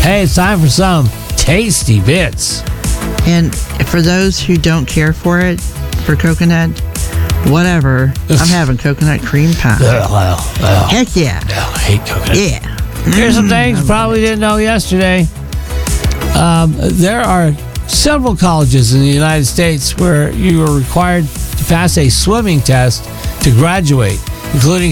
Hey, it's time for some tasty bits. And for those who don't care for it, for coconut, whatever, I'm having coconut cream pie. Heck yeah. No, I hate coconut. Yeah. Here's some things you probably didn't know yesterday. There are several colleges in the United States where you are required to pass a swimming test to graduate, including